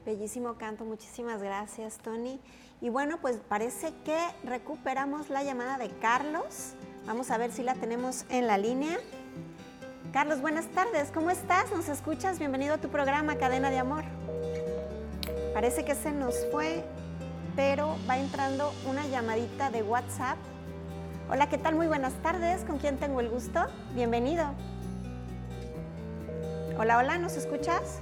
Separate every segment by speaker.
Speaker 1: Bellísimo canto, muchísimas gracias, Tony. Y bueno, pues parece que recuperamos la llamada de Carlos. Vamos a ver si la tenemos en la línea. Carlos, buenas tardes, ¿cómo estás? ¿Nos escuchas? Bienvenido a tu programa Cadena de Amor. Parece que se nos fue, pero va entrando una llamadita de WhatsApp. Hola, ¿qué tal? Muy buenas tardes, ¿con quién tengo el gusto? Bienvenido. Hola, hola, ¿nos escuchas?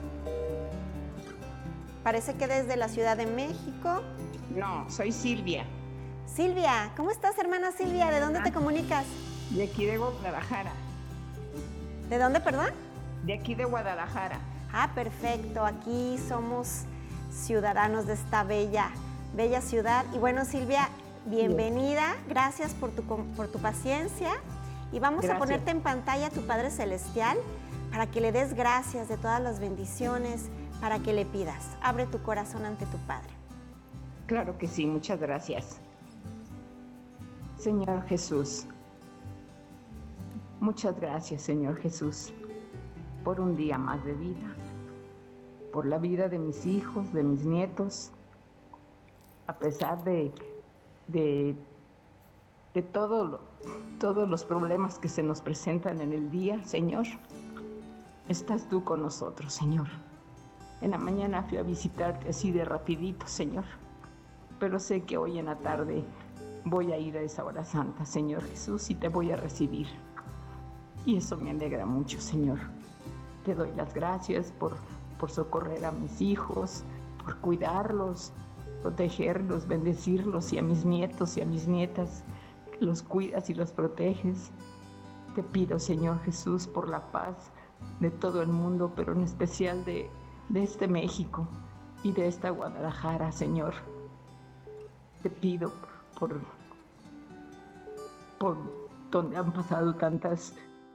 Speaker 1: Parece que desde la Ciudad de México.
Speaker 2: No, soy Silvia.
Speaker 1: Silvia, ¿cómo estás, hermana Silvia? ¿De dónde te comunicas?
Speaker 2: De aquí de Guadalajara.
Speaker 1: ¿De dónde, perdón?
Speaker 2: De aquí de Guadalajara.
Speaker 1: Ah, perfecto. Aquí somos ciudadanos de esta bella ciudad. Y bueno, Silvia, bienvenida. Gracias por tu paciencia. Y vamos a ponerte en pantalla a tu Padre Celestial para que le des gracias de todas las bendiciones, para que le pidas. Abre tu corazón ante tu Padre.
Speaker 2: Claro que sí, muchas gracias. Señor Jesús, muchas gracias, Señor Jesús, por un día más de vida, por la vida de mis hijos, de mis nietos, a pesar de todos los problemas que se nos presentan en el día, Señor, estás tú con nosotros, Señor. En la mañana fui a visitarte así de rapidito, Señor, pero sé que hoy en la tarde voy a ir a esa hora santa, Señor Jesús, y te voy a recibir. Y eso me alegra mucho, Señor. Te doy las gracias por socorrer a mis hijos, por cuidarlos, protegerlos, bendecirlos, y a mis nietos y a mis nietas, los cuidas y los proteges. Te pido, Señor Jesús, por la paz de todo el mundo, pero en especial de este México y de esta Guadalajara, Señor. Te pido por donde han pasado tantas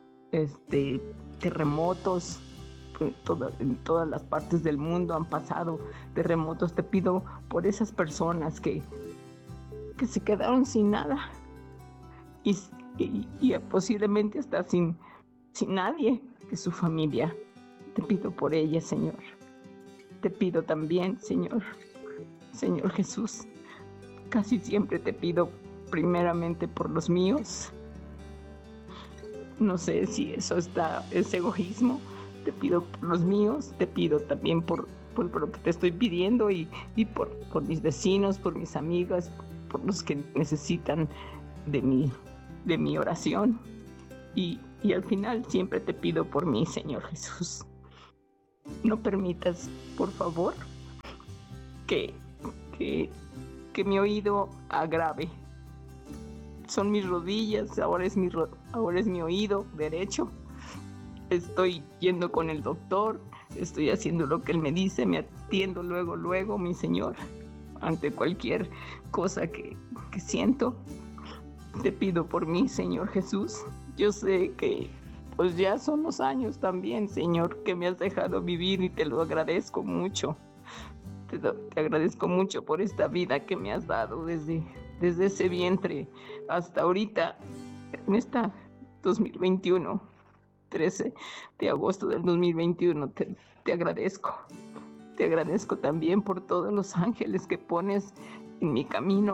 Speaker 2: terremotos, en todas las partes del mundo han pasado terremotos. Te pido por esas personas que se quedaron sin nada y posiblemente hasta sin nadie de su familia. Te pido por ellas, Señor. Te pido también, Señor Jesús, casi siempre te pido primeramente por los míos. No sé si eso es egoísmo. Te pido por los míos, te pido también por lo que te estoy pidiendo y por mis vecinos, por mis amigas, por los que necesitan de mi oración. Y al final siempre te pido por mí, Señor Jesús. No permitas, por favor, que mi oído agrave. Son mis rodillas, ahora es mi oído derecho. Estoy yendo con el doctor, estoy haciendo lo que él me dice, me atiendo luego, mi Señor, ante cualquier cosa que siento. Te pido por mí, Señor Jesús. Yo sé que pues ya son los años también, Señor, que me has dejado vivir, y te lo agradezco mucho. Te agradezco mucho por esta vida que me has dado desde ese vientre hasta ahorita, en esta 2021, 13 de agosto del 2021. Te agradezco. Te agradezco también por todos los ángeles que pones en mi camino,